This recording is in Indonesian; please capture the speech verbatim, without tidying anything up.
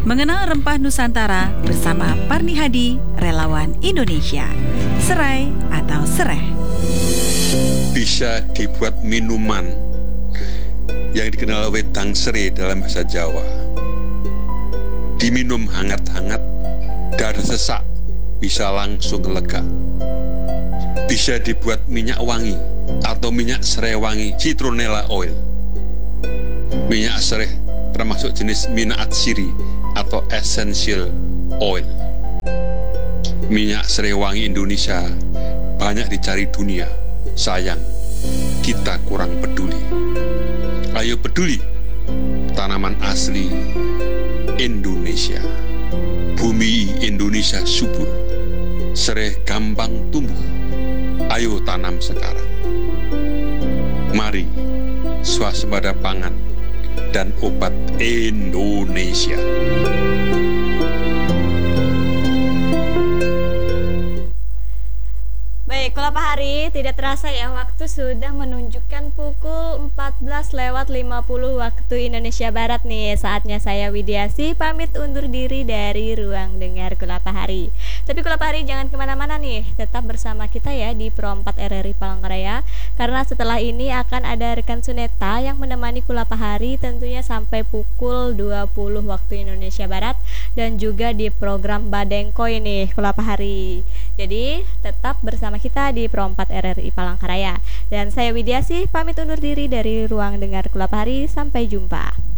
Mengenal rempah Nusantara bersama Parni Hadi, relawan Indonesia. Serai atau sereh. Bisa dibuat minuman yang dikenal wedang serai dalam bahasa Jawa. Diminum hangat-hangat, dada sesak bisa langsung lega. Bisa dibuat minyak wangi atau minyak serai wangi, citronella oil. Minyak serai termasuk jenis minyak atsiri atau essential oil. Minyak serai wangi Indonesia banyak dicari dunia. Sayang, kita kurang peduli. Ayo peduli, tanaman asli Indonesia. Bumi Indonesia subur, serai gampang tumbuh. Ayo tanam sekarang. Mari, swasembada pangan dan obat Indonesia. Baik, kalau Pak Hari, tidak terasa ya, waktu sudah menunjukkan pukul empat belas lewat lima puluh waktu Indonesia Barat nih. Saatnya saya Widiasi pamit undur diri dari Ruang Dengar Kula Pak Hari. Tapi Kula Pak Hari jangan kemana-mana nih, tetap bersama kita ya di Pro empat R R I Palangkaraya. Karena setelah ini akan ada rekan Suneta yang menemani Kula Pak Hari tentunya sampai pukul dua puluh waktu Indonesia Barat. Dan juga di program Badengkoy nih Kula Pak Hari. Jadi tetap bersama kita di Pro empat R R I Palangkaraya. Dan saya Widiasi pamit undur diri dari Ruang Dengar Kula Pak Hari. Sampai jumpa.